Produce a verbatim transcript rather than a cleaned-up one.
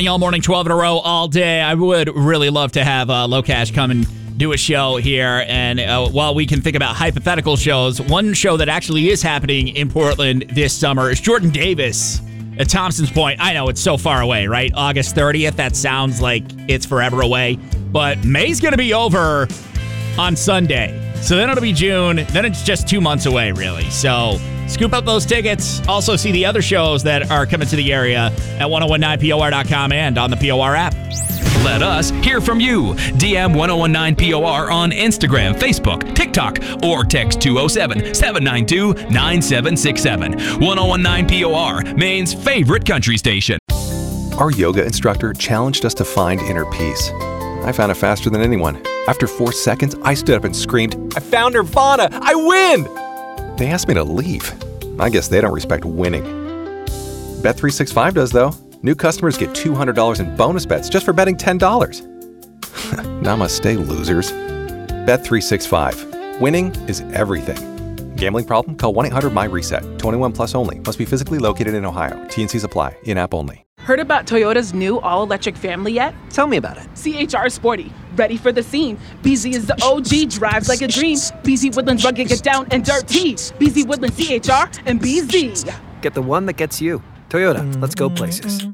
All morning, twelve in a row, all day. I would really love to have uh, Locash come and do a show here. And uh, while we can think about hypothetical shows, one show that actually is happening in Portland this summer is Jordan Davis at Thompson's Point. I know it's so far away, right? August thirtieth. That sounds like it's forever away. But May's going to be over on Sunday. So then it'll be June. Then it's just two months away, really. So scoop up those tickets. Also see the other shows that are coming to the area at ten nineteen P O R dot com and on the P O R app. Let us hear from you. D M ten nineteen P O R on Instagram, Facebook, TikTok, or text two oh seven, seven nine two, nine seven six seven. ten nineteen P O R, Maine's favorite country station. Our yoga instructor challenged us to find inner peace. I found it faster than anyone. After four seconds, I stood up and screamed, "I found Nirvana! I win!" They asked me to leave. I guess they don't respect winning. Bet three sixty-five does, though. New customers get two hundred dollars in bonus bets just for betting ten dollars. Namaste, losers. Bet three sixty-five. Winning is everything. Gambling problem? Call one eight hundred my reset. twenty-one plus only. Must be physically located in Ohio. T and Cs apply. In-app only. Heard about Toyota's new all-electric family yet? Tell me about it. C H R Sporty, ready for the scene. B Z is the O G, drives like a dream. B Z Woodlands rugged, get down and dirty. B Z Woodlands C H R and B Z. Get the one that gets you. Toyota, let's go places.